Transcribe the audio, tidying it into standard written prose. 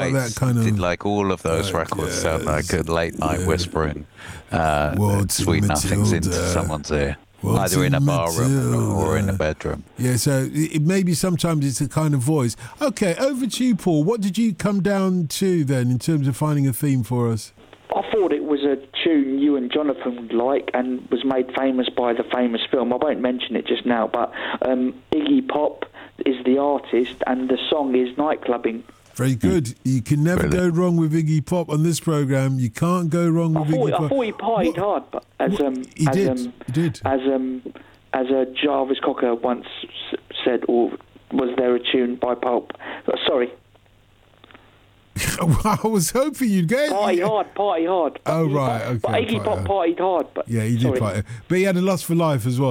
Waits that kind of did like all of those records sound like a late night whispering sweet Matilda. nothings into someone's ear, Waltzing either in a bar room or Matilda. in a bedroom. Yeah, so maybe sometimes it's a kind of voice. Okay, over to you, Paul. What did you come down to then in terms of finding a theme for us? I thought it was a tune you and Jonathan would like and was made famous by the famous film. I won't mention it just now, but Iggy Pop is the artist and the song is Nightclubbing. Very good. You can never go wrong with Iggy Pop on this programme. You can't go wrong with Iggy Pop. I thought he partied hard, but he did. As Jarvis Cocker once said, or was there a tune by Pulp? Sorry. I was hoping you'd get Party hard. Oh, right, okay. But Iggy Pop partied hard. But yeah, he did party. But he had a lust for life as well.